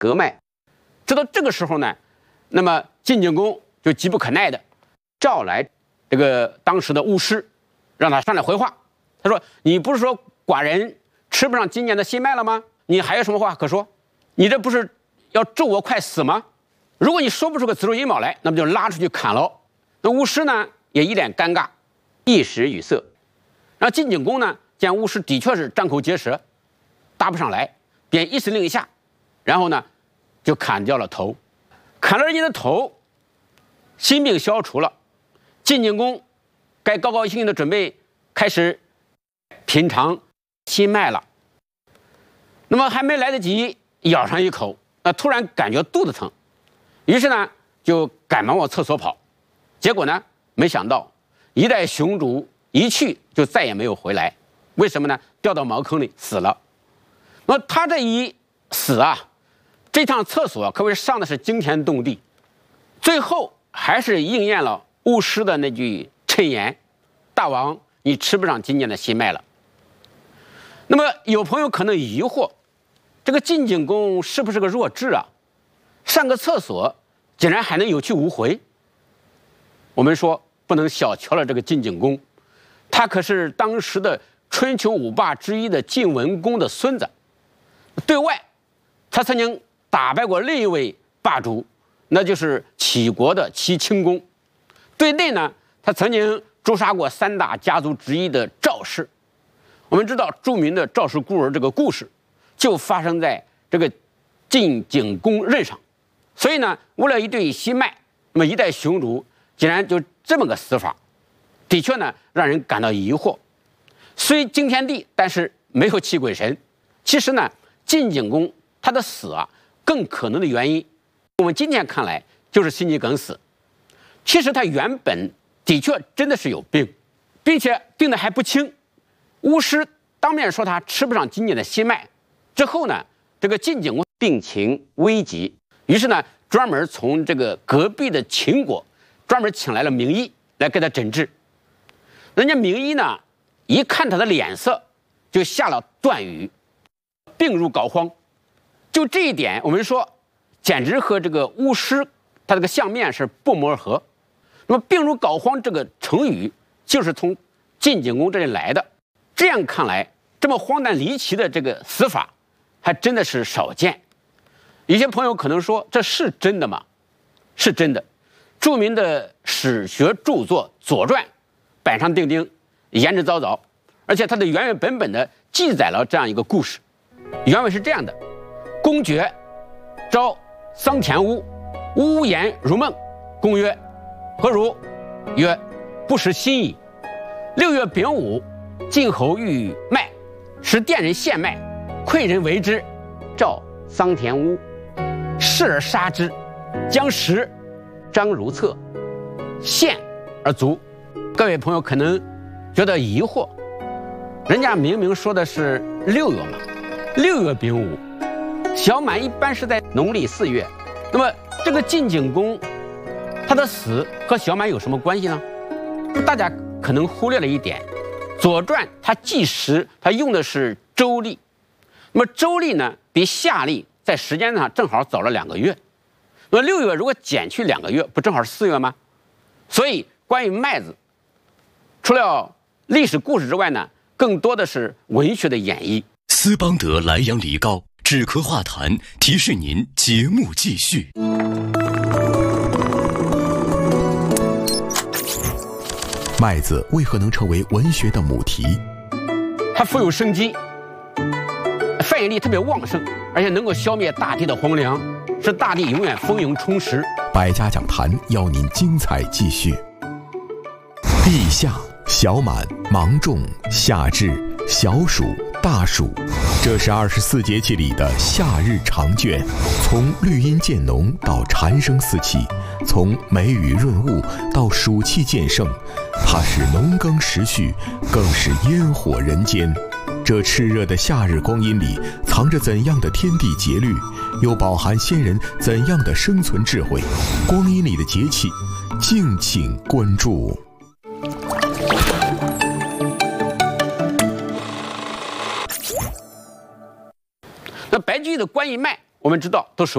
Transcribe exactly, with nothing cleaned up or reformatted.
隔脉。直到这个时候呢，那么晋景公就急不可耐的召来这个当时的巫师，让他上来回话。他说：“你不是说寡人吃不上今年的新麦了吗？你还有什么话可说？你这不是要咒我快死吗？如果你说不出个子丑寅卯来，那么就拉出去砍喽。”那巫师呢也一脸尴尬，一时语塞。然后晋景公呢见巫师的确是张口结舌，答不上来，便一声令下，然后呢就砍掉了头。砍了人家的头，心病消除了，晋景公该高高兴兴的准备开始品尝新麦了。那么还没来得及咬上一口，那突然感觉肚子疼，于是呢就赶忙往厕所跑。结果呢没想到一代雄主一去就再也没有回来。为什么呢？掉到茅坑里死了。那么他这一死啊，这趟厕所可谓上的是惊天动地，最后还是应验了巫师的那句谶言：大王，你吃不上今年的新麦了。那么有朋友可能疑惑，这个晋景公是不是个弱智啊？上个厕所竟然还能有去无回。我们说不能小瞧了这个晋景公，他可是当时的春秋五霸之一的晋文公的孙子。对外他曾经打败过另一位霸主，那就是齐国的齐顷公。对内呢，他曾经诛杀过三大家族之一的赵氏。我们知道著名的赵氏孤儿这个故事就发生在这个晋景公任上。所以呢，为了一对新麦，那么一代雄主竟然就这么个死法，的确呢让人感到疑惑。虽惊天地，但是没有气鬼神。其实呢，晋景公他的死啊，更可能的原因，我们今天看来就是心肌梗死。其实他原本的确真的是有病，并且病得还不轻。巫师当面说他吃不上今年的新麦，之后呢，这个晋景公病情危急，于是呢，专门从这个隔壁的秦国专门请来了名医来给他诊治。人家名医呢，一看他的脸色，就下了断语：病入膏肓。就这一点，我们说，简直和这个巫师他这个相面是不谋而合。那么“病入膏肓”这个成语，就是从晋景公这里来的。这样看来，这么荒诞离奇的这个死法，还真的是少见。有些朋友可能说，这是真的吗？是真的。著名的史学著作《左传》板上钉钉，言之凿凿，而且它的原原本本的记载了这样一个故事。原文是这样的：公爵召桑田巫，巫言如梦。公曰：何如？曰：不识心矣。六月丙午，晋侯欲麦，使店人献麦，馈人为之，召桑田巫，视而杀之，将食，张如厕，献而足。各位朋友可能觉得疑惑，人家明明说的是六月嘛，六月丙午，小满一般是在农历四月。那么这个晋景公他的死和小满有什么关系呢？大家可能忽略了一点，《左传》它计时，它用的是周历。那么周历呢，比夏历在时间上正好早了两个月。那么六月如果减去两个月，不正好是四月吗？所以关于麦子，除了历史故事之外呢，更多的是文学的演绎。 斯邦德莱阳梨膏止咳化痰，提示您节目继续。 麦子为何能成为文学的母题？ 它富有生机，繁衍力特别旺盛，而且能够消灭大地的荒凉，使大地永远丰盈充实。 百家讲坛邀您精彩继续。立夏、小满、芒种、夏至、小暑、大暑，这是二十四节气里的夏日长卷。从绿荫渐浓到蝉声四起，从梅雨润物到暑气渐盛，它是农耕时序，更是烟火人间。这炽热的夏日光阴里，藏着怎样的天地节律，又饱含先人怎样的生存智慧？光阴里的节气，敬请关注。 那白居易的关于麦，我们知道都熟。